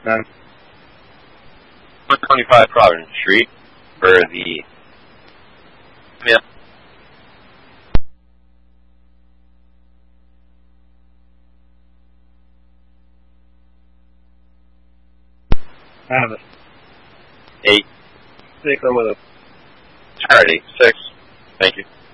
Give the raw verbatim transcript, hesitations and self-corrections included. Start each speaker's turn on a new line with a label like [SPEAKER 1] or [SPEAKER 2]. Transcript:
[SPEAKER 1] None.
[SPEAKER 2] one twenty-five Providence Street for the... Yeah.
[SPEAKER 1] I have it.
[SPEAKER 2] Eight.
[SPEAKER 1] Six or with a...
[SPEAKER 2] Alright, eight. Six. Thank you.